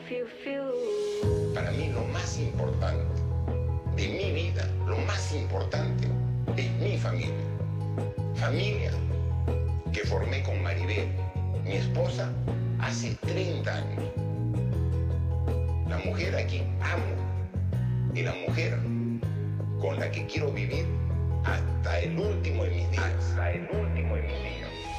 Para mí lo más importante de mi vida, lo más importante es mi familia. Familia que formé con Maribel, mi esposa, hace 30 años. La mujer a quien amo y la mujer con la que quiero vivir hasta el último de mis días. Hasta el último de mis días.